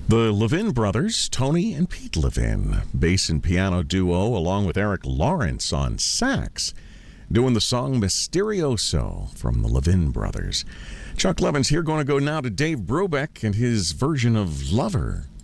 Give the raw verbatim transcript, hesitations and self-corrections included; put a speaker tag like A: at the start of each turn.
A: The Levin brothers, Tony and Pete Levin, bass and piano duo, along with Eric Lawrence on sax, doing the song Mysterioso from the Levin brothers. Chuck Levin's here, going to go now to Dave Brubeck and his version of Lover.